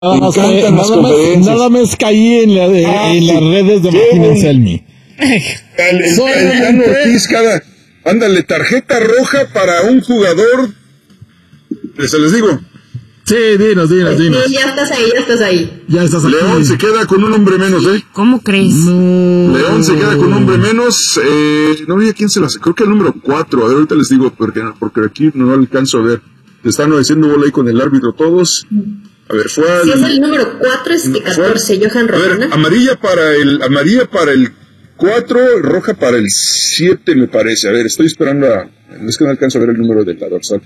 encantan las conferencias. Nada más caí en las redes de Martín Anselmi. El Tano Ortiz, ándale, tarjeta roja para un jugador. Se les digo. Sí, dinos. Sí, ya estás ahí. León se queda con un hombre menos, ¿eh? ¿Cómo crees? No. León se queda con un hombre menos. No vi a quién se lo hace. Creo que el número 4. A ver, ahorita les digo, porque aquí no alcanzo a ver. Están haciendo bola ahí con el árbitro todos. A ver, fue al... Si es el número 4, es de 14, Johan Rodona. A ver, amarilla para el 4, roja para el 7, me parece. A ver, estoy esperando es que no alcanzo a ver el número de la dorsal.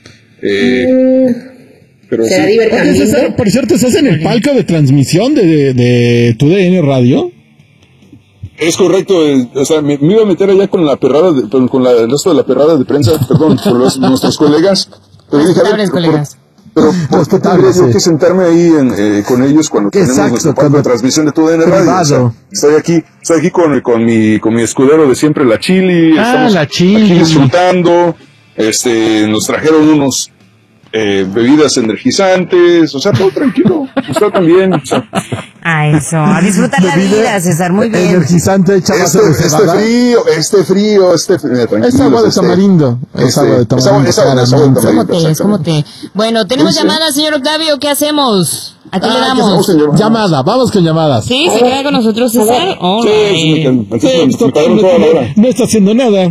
Pero ¿será sí. divertido? Por cierto, ¿estás en el palco de transmisión de TUDN Radio? Es correcto, o sea, me iba a meter allá con la perrada, con el resto de la perrada de prensa, perdón, por nuestros colegas. Pero dije, colegas. Pero ¿por qué tendría yo que sentarme ahí con ellos cuando tenemos nuestro palco de transmisión de TUDN Radio? O sea, estoy aquí con mi escudero de siempre, la Chili. Estamos la Chili. Aquí disfrutando. Nos trajeron unos bebidas energizantes, o sea, todo tranquilo. Usted también, o sea. Eso, a disfrutar la vida, César, muy bien. Energizante, Este frío, tranquilo. Es agua de tamarindo. Es agua de tamarindo. ¿Cómo te? Bueno, tenemos llamadas, señor Octavio, ¿qué hacemos? ¿A qué le damos? Llamada, vamos con llamadas. ¿Sí? ¿Se queda con nosotros, César? Sí, me pagaron toda la hora. No está haciendo nada.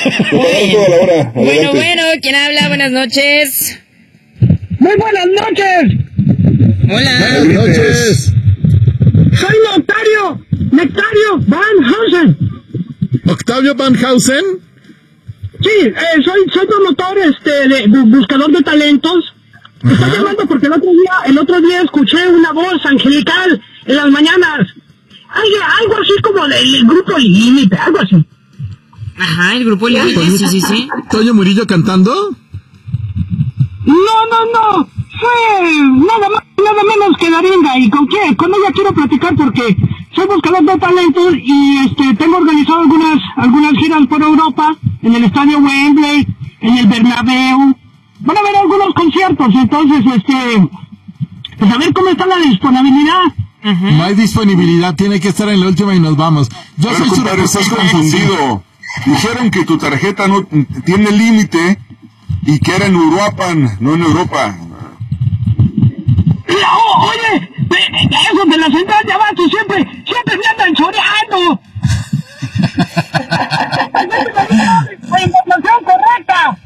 Bueno, ¿quién habla? Buenas noches. Muy buenas noches. Hola. Buenas noches. Soy Nectario Van Hausen. ¿Octavio Van Hausen? Sí, soy promotor, buscador de talentos. Estoy llamando porque el otro día escuché una voz angelical en las mañanas. Algo así como del grupo Límite, algo así. Ajá, el grupo Límite, sí. ¿Toño Murillo cantando? No. Fue nada menos que Daringa. ¿Y con quién? Con ella quiero platicar porque soy buscador de talentos y tengo organizado algunas giras por Europa, en el estadio Wembley, en el Bernabéu. Van a haber algunos conciertos, entonces, pues a ver cómo está la disponibilidad. Uh-huh. No hay disponibilidad, tiene que estar en la última y nos vamos. Yo soy su compadre, estás confundido. Dijeron que tu tarjeta no tiene límite y que era en Uruapan, no en Europa. Oye, esos de la central de abasto siempre me andan choreando. La información correcta.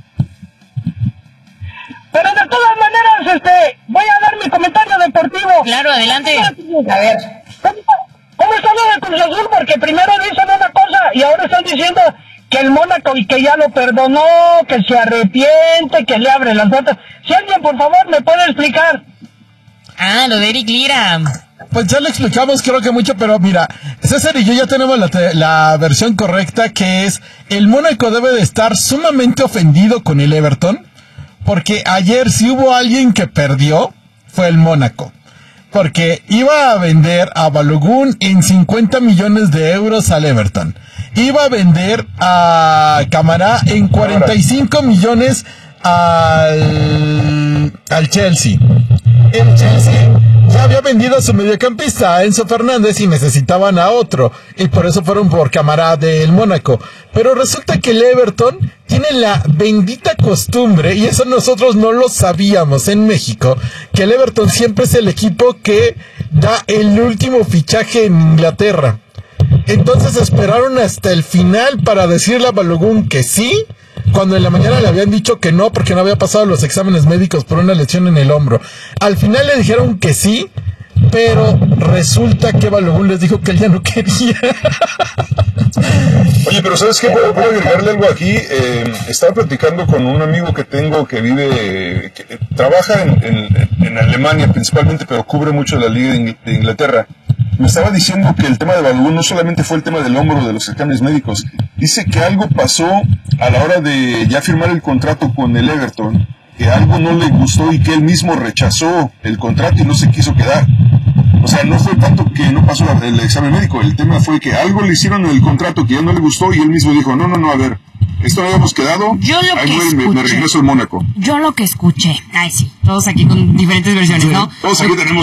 Pero de todas maneras, voy a dar mi comentario deportivo. Claro, adelante. A ver, ¿cómo está lo de Cruz Azul? Porque primero dicen una cosa y ahora están diciendo que el Mónaco y que ya lo perdonó, que se arrepiente, que le abre las puertas. Si alguien, por favor, me puede explicar. Lo de Eric Lira. Pues ya lo explicamos creo que mucho, pero mira, César y yo ya tenemos la versión correcta, que es el Mónaco debe de estar sumamente ofendido con el Everton, porque ayer si hubo alguien que perdió, fue el Mónaco. Porque iba a vender a Balogun en 50 millones de euros al Everton. Iba a vender a Camará en 45 millones al Chelsea. El Chelsea ya había vendido a su mediocampista, a Enzo Fernández, y necesitaban a otro. Y por eso fueron por Camará del Mónaco. Pero resulta que el Everton tiene la bendita costumbre, y eso nosotros no lo sabíamos en México, que el Everton siempre es el equipo que da el último fichaje en Inglaterra. Entonces esperaron hasta el final para decirle a Balogun que sí, cuando en la mañana le habían dicho que no porque no había pasado los exámenes médicos por una lesión en el hombro. Al final le dijeron que sí, pero resulta que Balogun les dijo que él ya no quería. Oye, pero ¿sabes qué? ¿Puedo agregarle algo aquí? Estaba platicando con un amigo que tengo que trabaja en Alemania principalmente, pero cubre mucho la Liga de Inglaterra. Me estaba diciendo que el tema de Balogun no solamente fue el tema del hombro de los exámenes médicos. Dice que algo pasó a la hora de ya firmar el contrato con el Everton, que algo no le gustó y que él mismo rechazó el contrato y no se quiso quedar. O sea, no fue tanto que no pasó el examen médico, el tema fue que algo le hicieron en el contrato que ya no le gustó y él mismo dijo, no, a ver, Esto no habíamos quedado. Yo lo ahí que muere, escuché. me regreso al Mónaco. Yo lo que escuché. Ay, sí, todos aquí con diferentes versiones, ¿no? Todos aquí tenemos